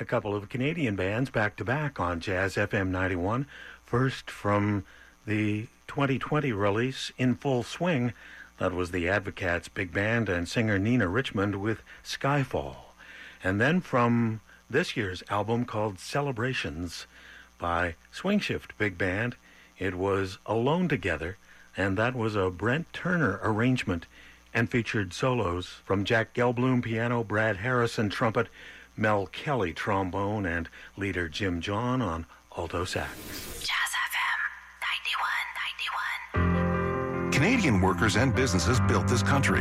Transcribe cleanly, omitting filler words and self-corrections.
A couple of Canadian bands back-to-back on Jazz FM 91. First, from the 2020 release, In Full Swing, that was the Advocats Big Band and singer Nina Richmond with Skyfall. And then from this year's album called Celebrations by Swing Shift Big Band, it was Alone Together, and that was a Brent Turner arrangement and featured solos from Jack Gelblum piano, Brad Harrison trumpet, Mel Kelly trombone, and leader Jim John on alto sax. Jazz FM 91. Canadian workers and businesses built this country.